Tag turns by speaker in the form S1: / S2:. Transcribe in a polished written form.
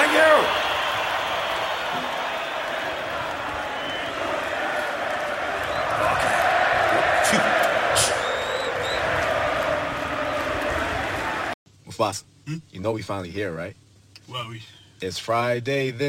S1: you!
S2: Mufasa, you know we finally here, right?
S3: Well,
S2: It's Friday then.